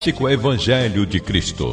Evangelho de Cristo.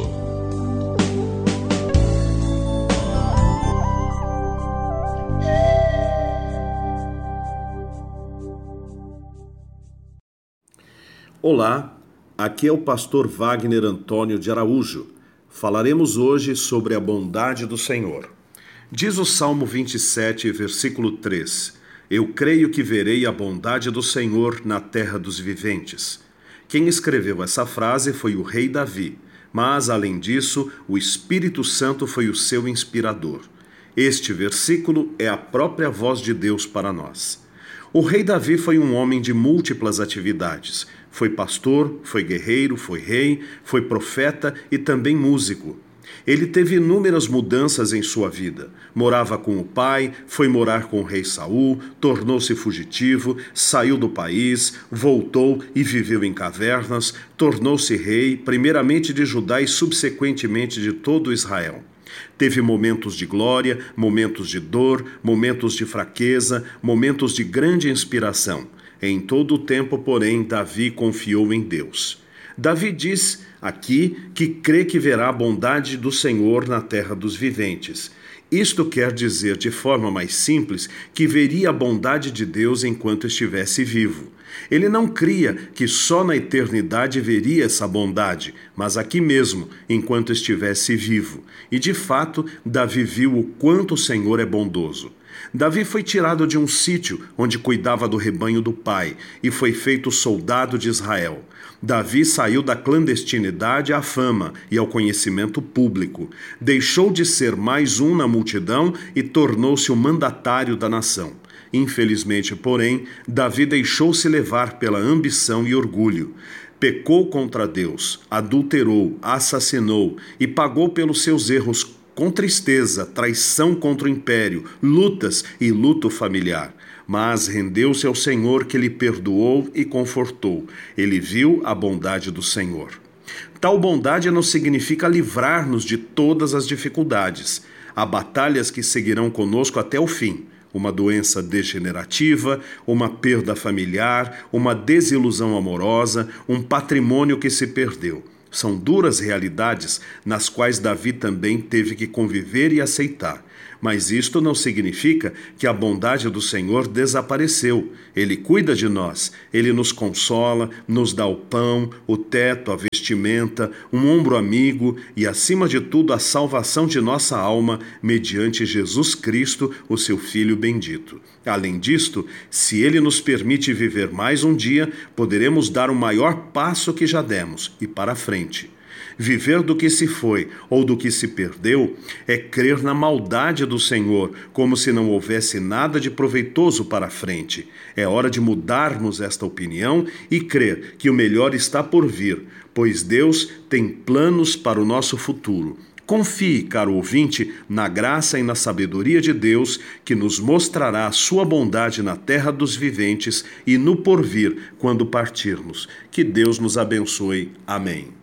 Olá, aqui é o pastor Wagner Antônio de Araújo. Falaremos hoje sobre a bondade do Senhor. Diz o Salmo 27, versículo 3: Eu creio que verei a bondade do Senhor na terra dos viventes. Quem escreveu essa frase foi o rei Davi, mas, além disso, o Espírito Santo foi o seu inspirador. Este versículo é a própria voz de Deus para nós. O rei Davi foi um homem de múltiplas atividades. Foi pastor, foi guerreiro, foi rei, foi profeta e também músico. Ele teve inúmeras mudanças em sua vida. Morava com o pai, foi morar com o rei Saul, tornou-se fugitivo, saiu do país, voltou e viveu em cavernas, tornou-se rei, primeiramente de Judá e subsequentemente de todo Israel. Teve momentos de glória, momentos de dor, momentos de fraqueza, momentos de grande inspiração. Em todo o tempo, porém, Davi confiou em Deus. Davi diz aqui que crê que verá a bondade do Senhor na terra dos viventes. Isto quer dizer, de forma mais simples, que veria a bondade de Deus enquanto estivesse vivo. Ele não cria que só na eternidade veria essa bondade, mas aqui mesmo, enquanto estivesse vivo. E de fato, Davi viu o quanto o Senhor é bondoso. Davi foi tirado de um sítio onde cuidava do rebanho do pai e foi feito soldado de Israel. Davi saiu da clandestinidade à fama e ao conhecimento público. Deixou de ser mais um na multidão e tornou-se o mandatário da nação. Infelizmente, porém, Davi deixou-se levar pela ambição e orgulho. Pecou contra Deus, adulterou, assassinou e pagou pelos seus erros com tristeza, traição contra o império, lutas e luto familiar. Mas rendeu-se ao Senhor, que lhe perdoou e confortou. Ele viu a bondade do Senhor. Tal bondade não significa livrar-nos de todas as dificuldades. Há batalhas que seguirão conosco até o fim. Uma doença degenerativa, uma perda familiar, uma desilusão amorosa, um patrimônio que se perdeu. São duras realidades nas quais Davi também teve que conviver e aceitar. Mas isto não significa que a bondade do Senhor desapareceu. Ele cuida de nós, Ele nos consola, nos dá o pão, o teto, a vestimenta, um ombro amigo e, acima de tudo, a salvação de nossa alma mediante Jesus Cristo, o seu Filho bendito. Além disto, se Ele nos permite viver mais um dia, poderemos dar o maior passo que já demos e para frente. Viver do que se foi ou do que se perdeu é crer na maldade do Senhor, como se não houvesse nada de proveitoso para a frente. É hora de mudarmos esta opinião e crer que o melhor está por vir, pois Deus tem planos para o nosso futuro. Confie, caro ouvinte, na graça e na sabedoria de Deus, que nos mostrará a sua bondade na terra dos viventes e no porvir, quando partirmos. Que Deus nos abençoe. Amém.